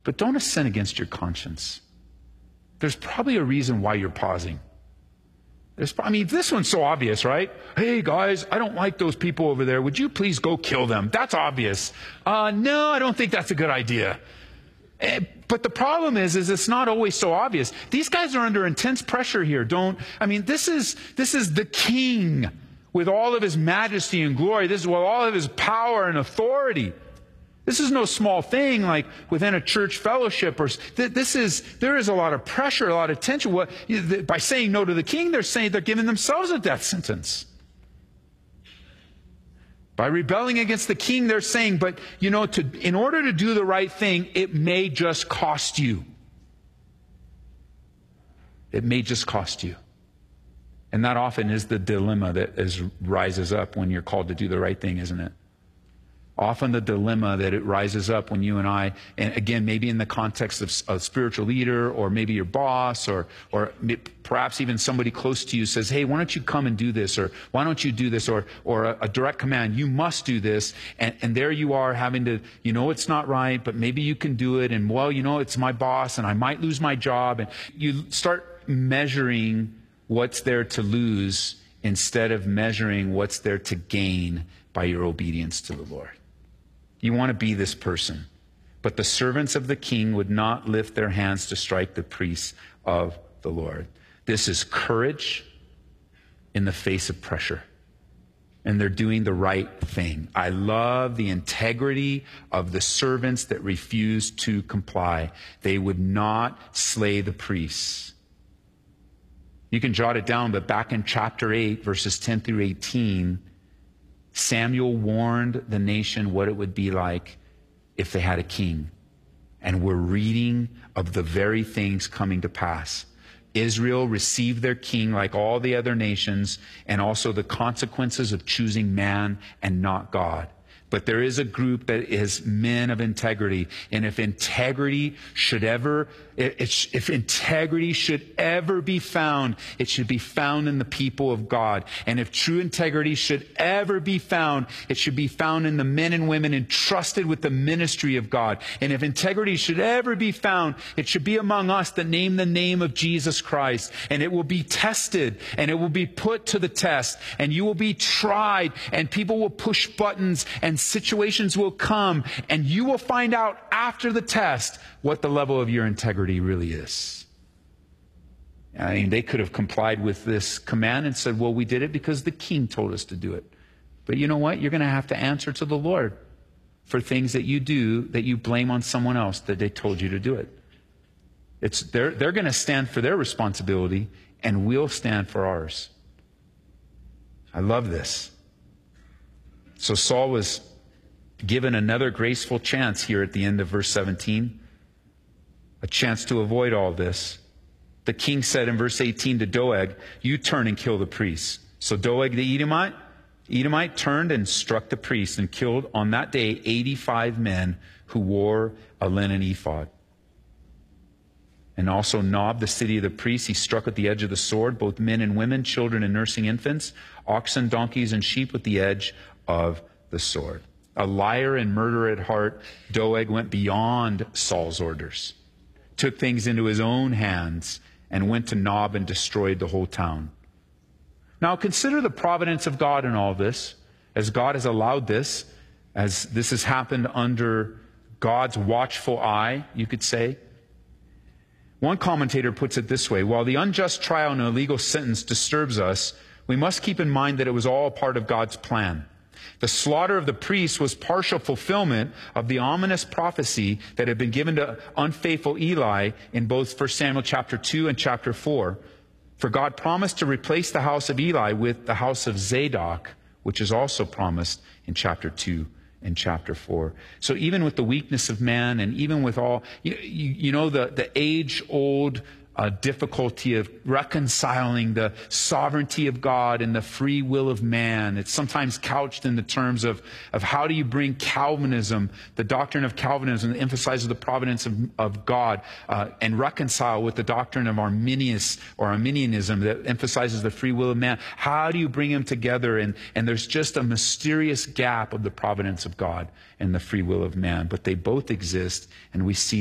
But don't sin against your conscience. There's probably a reason why you're pausing. This one's so obvious, right? Hey, guys, I don't like those people over there. Would you please go kill them? That's obvious. No, I don't think that's a good idea. But the problem is it's not always so obvious. These guys are under intense pressure here. This is the king with all of his majesty and glory. This is with all of his power and authority. This is no small thing like within a church fellowship. There is a lot of pressure, a lot of tension. By saying no to the king, they're giving themselves a death sentence. By rebelling against the king, they're saying, but in order to do the right thing, it may just cost you. It may just cost you. And that often is the dilemma that rises up when you're called to do the right thing, isn't it? Often the dilemma that it rises up when you and I, and again, maybe in the context of a spiritual leader, or maybe your boss, or perhaps even somebody close to you says, hey, why don't you come and do this? Or why don't you do this? Or a direct command, you must do this. And there you are having to, it's not right, but maybe you can do it. And it's my boss and I might lose my job. And you start measuring what's there to lose instead of measuring what's there to gain by your obedience to the Lord. You want to be this person. But the servants of the king would not lift their hands to strike the priests of the Lord. This is courage in the face of pressure. And they're doing the right thing. I love the integrity of the servants that refuse to comply. They would not slay the priests. You can jot it down, but back in chapter 8, verses 10 through 18, Samuel warned the nation what it would be like if they had a king. And we're reading of the very things coming to pass. Israel received their king like all the other nations, and also the consequences of choosing man and not God. But there is a group that is men of integrity. And if integrity should ever be found, it should be found in the people of God. And if true integrity should ever be found, it should be found in the men and women entrusted with the ministry of God. And if integrity should ever be found, it should be among us that name the name of Jesus Christ. And it will be tested, and it will be put to the test, and you will be tried, and people will push buttons, and situations will come, and you will find out after the test what the level of your integrity really is. They could have complied with this command and said, well, we did it because the king told us to do it. But you know what? You're going to have to answer to the Lord for things that you do that you blame on someone else that they told you to do it. They're going to stand for their responsibility, and we'll stand for ours. I love this. So Saul was given another graceful chance here at the end of verse 17, a chance to avoid all this. The king said in verse 18 to Doeg, you turn and kill the priests. So Doeg the Edomite turned and struck the priests and killed on that day 85 men who wore a linen ephod. And also Nob, the city of the priests, he struck with the edge of the sword, both men and women, children and nursing infants, oxen, donkeys, and sheep with the edge of the sword. A liar and murderer at heart, Doeg went beyond Saul's orders, took things into his own hands, and went to Nob and destroyed the whole town. Now consider the providence of God in all this, as God has allowed this, as this has happened under God's watchful eye, you could say. One commentator puts it this way: while the unjust trial and illegal sentence disturbs us, we must keep in mind that it was all part of God's plan. The slaughter of the priests was partial fulfillment of the ominous prophecy that had been given to unfaithful Eli in both 1 Samuel chapter 2 and chapter 4. For God promised to replace the house of Eli with the house of Zadok, which is also promised in chapter 2 and chapter 4. So even with the weakness of man, and even with all, the age-old difficulty of reconciling the sovereignty of God and the free will of man. It's sometimes couched in the terms of how do you bring Calvinism, the doctrine of Calvinism that emphasizes the providence of God, and reconcile with the doctrine of Arminianism that emphasizes the free will of man. How do you bring them together? And there's just a mysterious gap of the providence of God and the free will of man. But they both exist, and we see